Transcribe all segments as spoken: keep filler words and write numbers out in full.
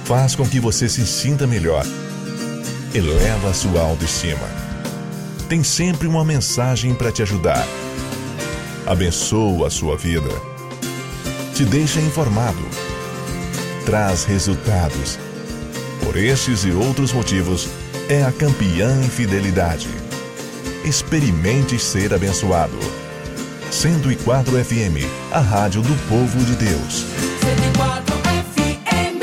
faz com que você se sinta melhor, eleva a sua autoestima. Tem sempre uma mensagem para te ajudar. Abençoa a sua vida. Te deixa informado. Traz resultados. Por estes e outros motivos, é a campeã em fidelidade. Experimente ser abençoado. cento e quatro F M, a rádio do povo de Deus. cento e quatro F M.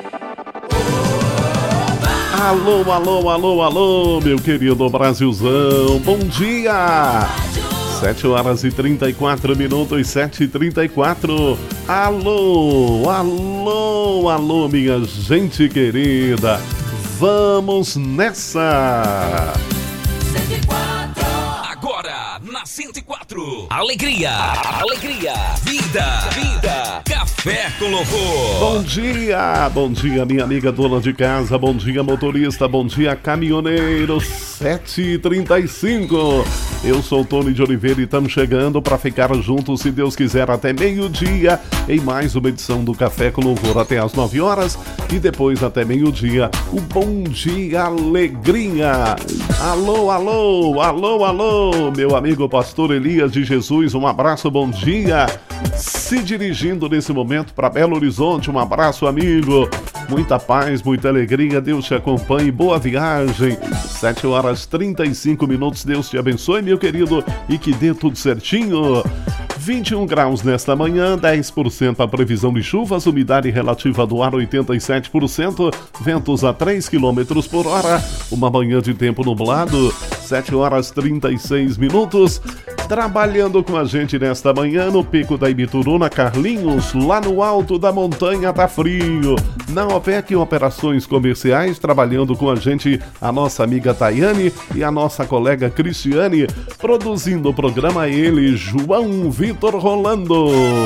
Alô, alô, alô, alô, meu querido Brasilzão. Bom dia! sete horas e trinta e quatro minutos, sete e trinta e quatro. Alô, alô, alô, minha gente querida. Vamos nessa! cento e quatro. Agora, na cento e quatro. Alegria, alegria, vida, vida. Café com Louvor. Bom dia, bom dia, minha amiga dona de casa. Bom dia, motorista. Bom dia, caminhoneiro. sete e trinta e cinco. Eu sou o Tony de Oliveira e estamos chegando para ficar juntos, se Deus quiser, até meio-dia, em mais uma edição do Café com Louvor até às nove horas e depois até meio-dia, o Bom Dia Alegria. Alô, alô, alô, alô, meu amigo pastor Elias de Jesus, um abraço, bom dia. Se dirigindo nesse momento para Belo Horizonte, um abraço, amigo. Muita paz, muita alegria, Deus te acompanhe, boa viagem. sete horas e trinta e cinco minutos, Deus te abençoe, meu querido, e que dê tudo certinho. vinte e um graus nesta manhã, dez por cento a previsão de chuvas, umidade relativa do ar oitenta e sete por cento, ventos a três quilômetros por hora, uma manhã de tempo nublado, sete horas e trinta e seis minutos. Trabalhando com a gente nesta manhã no Pico da Ibituruna, Carlinhos, lá no alto da montanha tá frio. Na OPEC Operações Comerciais, trabalhando com a gente a nossa amiga Tayane e a nossa colega Cristiane, produzindo o programa ele, João Vitor Rolando.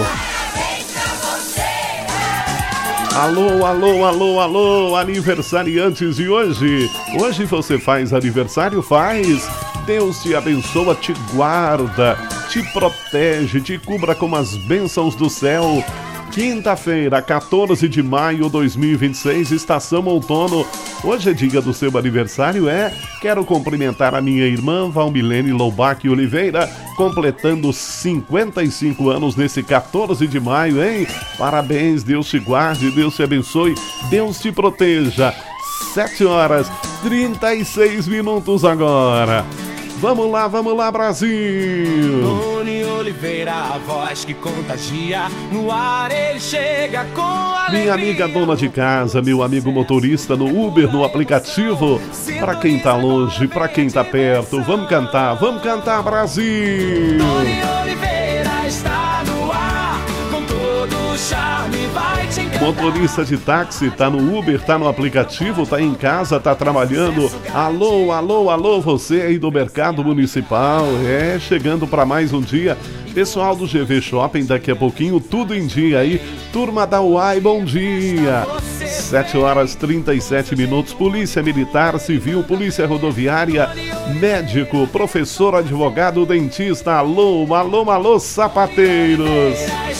Alô, alô, alô, alô, aniversariantes de hoje. Hoje você faz aniversário? Faz. Deus te abençoa, te guarda, te protege, te cubra com as bênçãos do céu. Quinta-feira, quatorze de maio de dois mil e vinte e seis, estação outono. Hoje é dia do seu aniversário, é? Quero cumprimentar a minha irmã Valmilene Loubach Oliveira, completando cinquenta e cinco anos nesse quatorze de maio, hein? Parabéns, Deus te guarde, Deus te abençoe, Deus te proteja. sete horas e trinta e seis minutos agora. Vamos lá, vamos lá, Brasil! Tony Oliveira, a voz que contagia, no ar ele chega com alegria. Minha amiga dona de casa, meu amigo motorista no Uber, no aplicativo, pra quem tá longe, pra quem tá perto, vamos cantar, vamos cantar, Brasil! Tony Oliveira está no ar, com todo o charme vai te encantar. Motorista de táxi, tá no Uber, tá no aplicativo, tá em casa, tá trabalhando. Alô, alô, alô, você aí do Mercado Municipal, é, chegando para mais um dia. Pessoal do G V Shopping, daqui a pouquinho, tudo em dia aí. Turma da U A I, bom dia. sete horas e trinta e sete minutos, Polícia Militar, Civil, Polícia Rodoviária, médico, professor, advogado, dentista. Alô, alô, alô, sapateiros.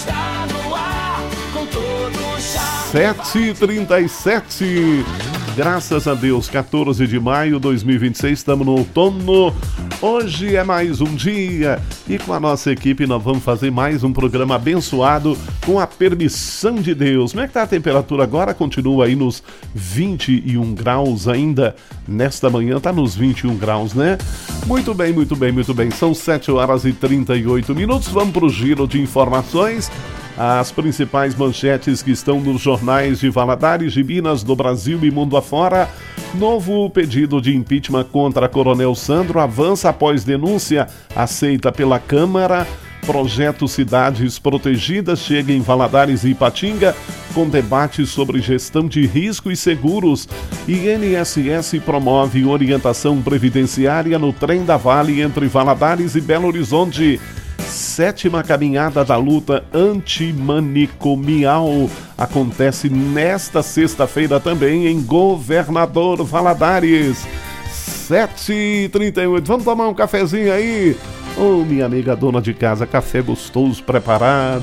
sete e trinta e sete. Graças a Deus, quatorze de maio de dois mil e vinte e seis, estamos no outono. Hoje é mais um dia e com a nossa equipe nós vamos fazer mais um programa abençoado com a permissão de Deus. Como é que está a temperatura agora? Continua aí nos vinte e um graus ainda. Nesta manhã está nos vinte e um graus, né? Muito bem, muito bem, muito bem. São sete horas e trinta e oito minutos. Vamos para o giro de informações. As principais manchetes que estão nos jornais de Valadares, de Minas, do Brasil e mundo afora. Novo pedido de impeachment contra Coronel Sandro avança após denúncia aceita pela Câmara. Projeto Cidades Protegidas chega em Valadares e Ipatinga com debate sobre gestão de risco e seguros. I N S S promove orientação previdenciária no trem da Vale entre Valadares e Belo Horizonte. Sétima caminhada da luta antimanicomial acontece nesta sexta-feira também em Governador Valadares. sete e trinta e oito. Vamos tomar um cafezinho aí? Ô, oh, minha amiga dona de casa, café gostoso preparado.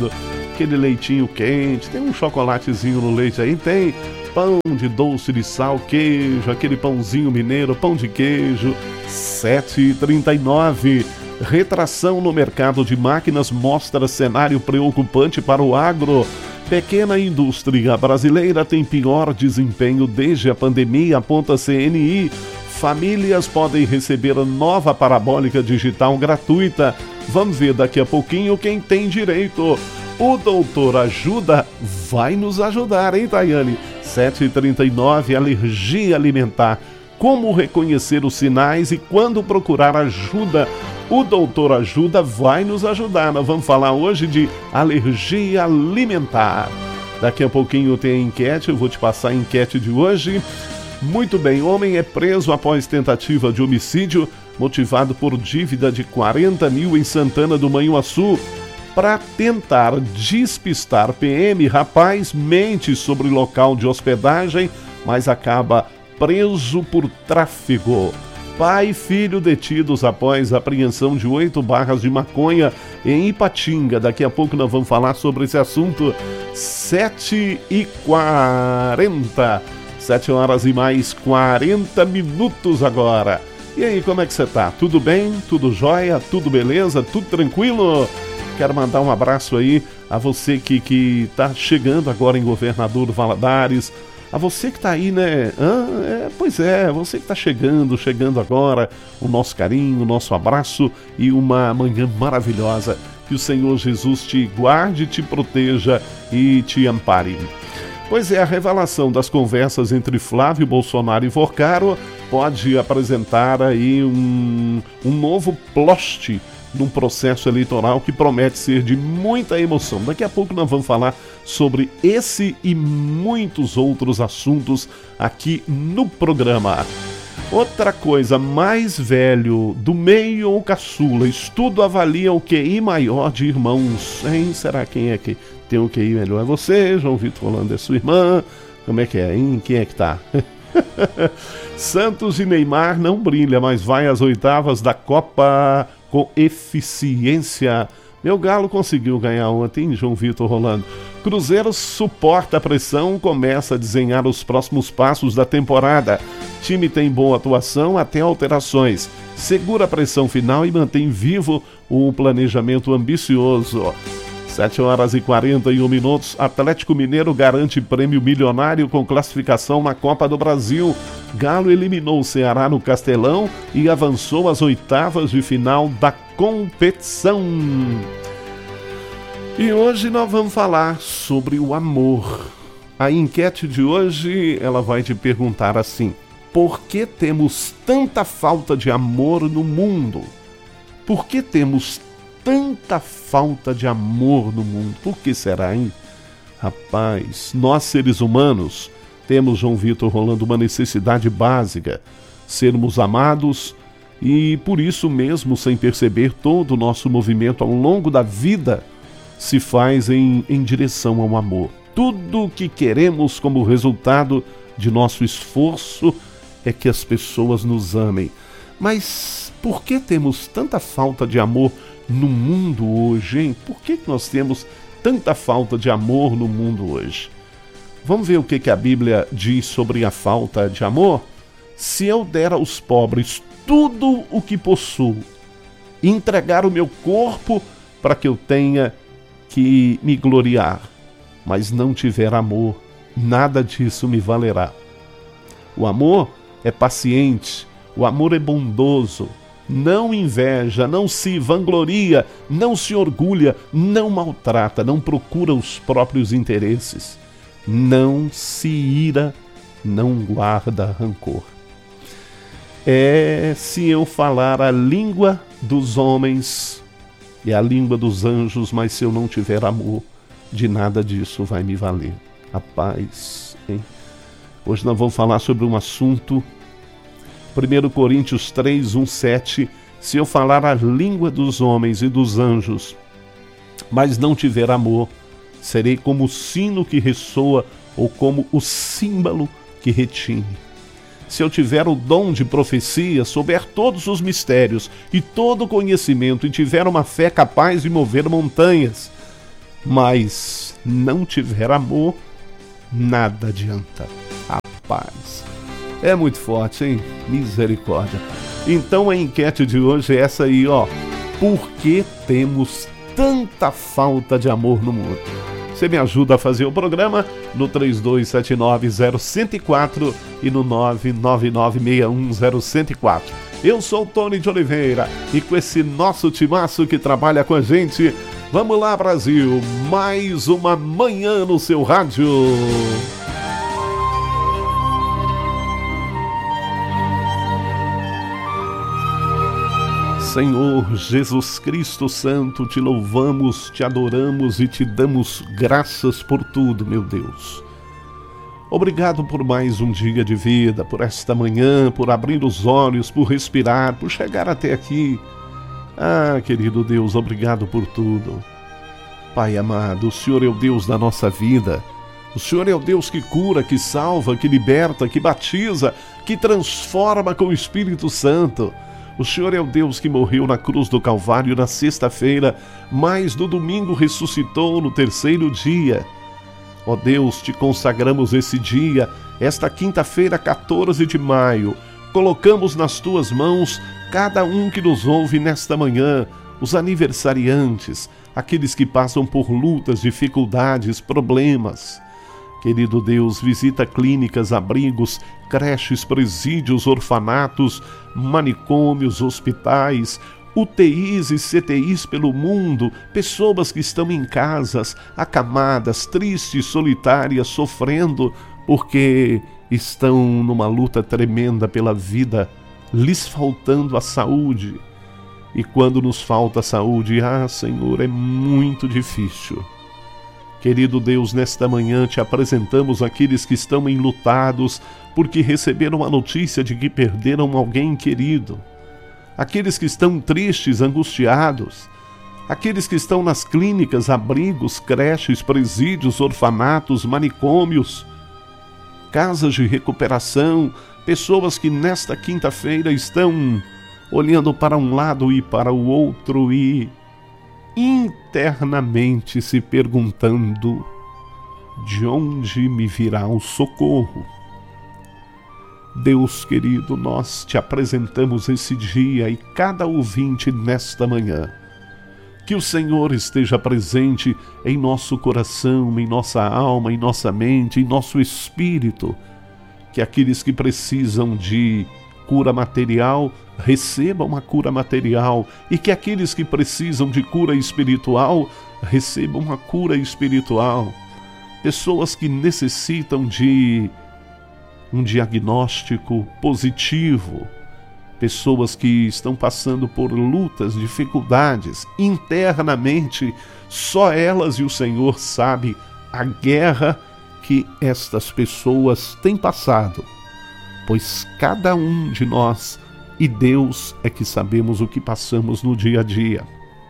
aquele leitinho quente, tem um chocolatezinho no leite aí, tem pão de doce de sal, queijo, aquele pãozinho mineiro, pão de queijo, sete e trinta e nove. Retração no mercado de máquinas mostra cenário preocupante para o agro. Pequena indústria brasileira tem pior desempenho desde a pandemia, aponta C N I. Famílias podem receber nova parabólica digital gratuita. Vamos ver daqui a pouquinho quem tem direito. O Doutor Ajuda vai nos ajudar, hein, Tayane? sete e trinta e nove, alergia alimentar. Como reconhecer os sinais e quando procurar ajuda? O Doutor Ajuda vai nos ajudar. Nós vamos falar hoje de alergia alimentar. Daqui a pouquinho tem a enquete, eu vou te passar a enquete de hoje. Muito bem, homem é preso após tentativa de homicídio motivado por dívida de quarenta mil em Santana do Manhuaçu. Para tentar despistar P M, rapaz mente sobre local de hospedagem, mas acaba preso por tráfico. Pai e filho detidos após apreensão de oito barras de maconha em Ipatinga. Daqui a pouco nós vamos falar sobre esse assunto. sete e quarenta. sete horas e mais quarenta minutos agora. E aí, como é que você tá? Tudo bem? Tudo jóia? Tudo beleza? Tudo tranquilo? Quero mandar um abraço aí a você que, que tá chegando agora em Governador Valadares. A você que tá aí, né? Ah, é, pois é, você que tá chegando, chegando agora. O nosso carinho, o nosso abraço e uma manhã maravilhosa. Que o Senhor Jesus te guarde, te proteja e te ampare. Pois é, a revelação das conversas entre Flávio Bolsonaro e Forcaro pode apresentar aí um, um novo plot num processo eleitoral que promete ser de muita emoção. Daqui a pouco nós vamos falar sobre esse e muitos outros assuntos aqui no programa. Outra coisa, mais velho, do meio ou caçula, estudo avalia o Q I maior de irmãos. Hein? Será quem é que tem o Q I melhor? É você, João Vitor Holanda, é sua irmã? Como é que é, hein? Quem é que tá? Santos e Neymar não brilha, mas vai às oitavas da Copa com eficiência. Meu Galo conseguiu ganhar ontem, João Vitor Rolando. Cruzeiro suporta a pressão, começa a desenhar os próximos passos da temporada. Time tem boa atuação até alterações. Segura a pressão final e mantém vivo um planejamento ambicioso. sete horas e quarenta e um minutos. Atlético Mineiro garante prêmio milionário com classificação na Copa do Brasil. Galo eliminou o Ceará no Castelão e avançou às oitavas de final da competição. E hoje nós vamos falar sobre o amor. A enquete de hoje, ela vai te perguntar assim: por que temos tanta falta de amor no mundo? Por que temos tanta falta de amor no mundo? Por que será, hein? Rapaz, nós seres humanos temos, João Vitor Rolando, uma necessidade básica: sermos amados, e por isso mesmo, sem perceber, todo o nosso movimento ao longo da vida se faz em, em direção ao amor. Tudo o que queremos como resultado de nosso esforço é que as pessoas nos amem. Mas por que temos tanta falta de amor no mundo hoje, hein? Por que nós temos tanta falta de amor no mundo hoje? Vamos ver o que, que a Bíblia diz sobre a falta de amor? Se eu der aos pobres tudo o que possuo, entregar o meu corpo para que eu tenha que me gloriar, mas não tiver amor, nada disso me valerá. O amor é paciente, o amor é bondoso, não inveja, não se vangloria, não se orgulha, não maltrata, não procura os próprios interesses, não se ira, não guarda rancor. É se eu falar a língua dos homens e a língua dos anjos, mas se eu não tiver amor, de nada disso vai me valer. Rapaz, hein? Hoje nós vamos falar sobre um assunto, primeira Coríntios três, um, sete. Se eu falar a língua dos homens e dos anjos, mas não tiver amor, serei como o sino que ressoa ou como o símbolo que retine. Se eu tiver o dom de profecia, souber todos os mistérios e todo o conhecimento, e tiver uma fé capaz de mover montanhas, mas não tiver amor, nada adianta. Rapaz, é muito forte, hein? Misericórdia. Então a enquete de hoje é essa aí, ó. Por que temos tanta falta de amor no mundo? Você me ajuda a fazer o programa no três dois sete nove zero um zero quatro e no nove nove nove seis um zero um zero quatro. Eu sou o Tony de Oliveira e com esse nosso timaço que trabalha com a gente, vamos lá, Brasil, mais uma manhã no seu rádio. Senhor Jesus Cristo Santo, te louvamos, te adoramos e te damos graças por tudo, meu Deus. Obrigado por mais um dia de vida, por esta manhã, por abrir os olhos, por respirar, por chegar até aqui. Ah, querido Deus, obrigado por tudo. Pai amado, o Senhor é o Deus da nossa vida. O Senhor é o Deus que cura, que salva, que liberta, que batiza, que transforma com o Espírito Santo. O Senhor é o Deus que morreu na cruz do Calvário na sexta-feira, mas no domingo ressuscitou no terceiro dia. Ó Deus, te consagramos esse dia, esta quinta-feira, quatorze de maio. Colocamos nas tuas mãos cada um que nos ouve nesta manhã, os aniversariantes, aqueles que passam por lutas, dificuldades, problemas. Querido Deus, visita clínicas, abrigos, creches, presídios, orfanatos, manicômios, hospitais, U T Is e C T Is pelo mundo, pessoas que estão em casas, acamadas, tristes, solitárias, sofrendo, porque estão numa luta tremenda pela vida, lhes faltando a saúde. E quando nos falta a saúde, ah, Senhor, é muito difícil. Querido Deus, nesta manhã te apresentamos aqueles que estão enlutados porque receberam a notícia de que perderam alguém querido. Aqueles que estão tristes, angustiados. Aqueles que estão nas clínicas, abrigos, creches, presídios, orfanatos, manicômios, casas de recuperação. Pessoas que nesta quinta-feira estão olhando para um lado e para o outro e internamente se perguntando: de onde me virá o socorro? Deus querido, nós te apresentamos esse dia e cada ouvinte nesta manhã. Que o Senhor esteja presente em nosso coração, em nossa alma, em nossa mente, em nosso espírito. Que aqueles que precisam de cura material recebam a cura material e que aqueles que precisam de cura espiritual recebam a cura espiritual. Pessoas que necessitam de um diagnóstico positivo, pessoas que estão passando por lutas, dificuldades internamente, só elas e o Senhor sabem a guerra que estas pessoas têm passado, pois cada um de nós e Deus é que sabemos o que passamos no dia a dia.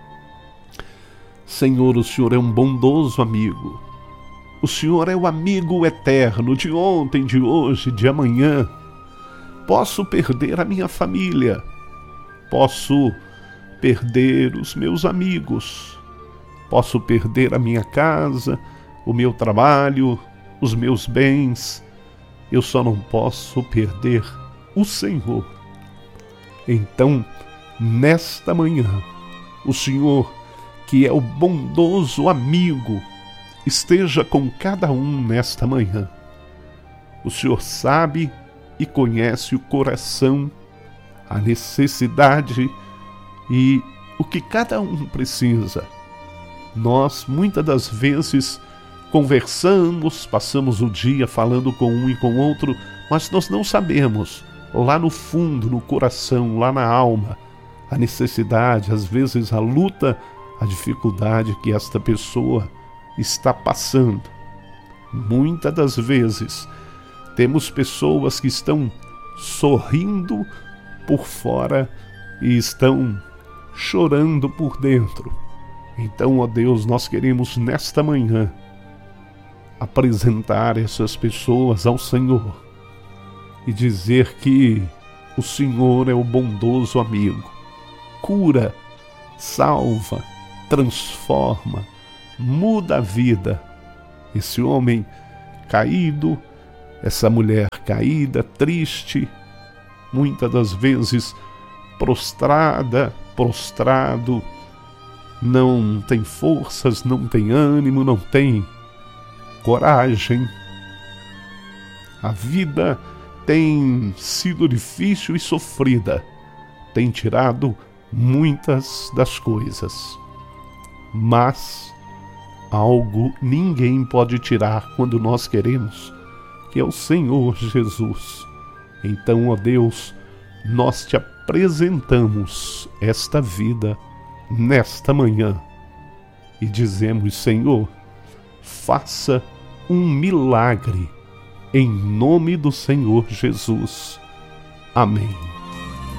Senhor, o Senhor é um bondoso amigo. O Senhor é o amigo eterno de ontem, de hoje, de amanhã. Posso perder a minha família. Posso perder os meus amigos. Posso perder a minha casa, o meu trabalho, os meus bens. Eu só não posso perder o Senhor. Então, nesta manhã, o Senhor, que é o bondoso amigo, esteja com cada um nesta manhã. O Senhor sabe e conhece o coração, a necessidade e o que cada um precisa. Nós, muitas das vezes, conversamos, passamos o dia falando com um e com outro, mas nós não sabemos, lá no fundo, no coração, lá na alma, a necessidade, às vezes a luta, a dificuldade que esta pessoa está passando. Muitas das vezes temos pessoas que estão sorrindo por fora e estão chorando por dentro. Então, ó Deus, nós queremos nesta manhã apresentar essas pessoas ao Senhor e dizer que o Senhor é o bondoso amigo, cura, salva, transforma, muda a vida. Esse homem caído, essa mulher caída, triste, muitas das vezes prostrada, prostrado, não tem forças, não tem ânimo, não tem coragem. A vida tem sido difícil e sofrida, tem tirado muitas das coisas, mas algo ninguém pode tirar quando nós queremos, que é o Senhor Jesus. Então, ó Deus, nós te apresentamos esta vida nesta manhã e dizemos: Senhor, faça um milagre em nome do Senhor Jesus. Amém.